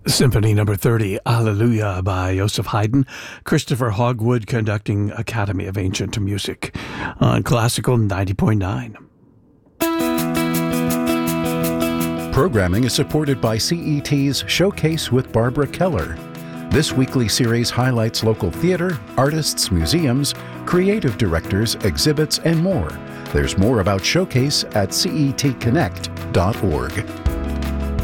Symphony Number 30, Alleluia by Joseph Haydn, Christopher Hogwood conducting Academy of Ancient Music on Classical 90.9. Programming is supported by CET's Showcase with Barbara Keller. This weekly series highlights local theater, artists, museums, creative directors, exhibits, and more. There's more about Showcase at cetconnect.org.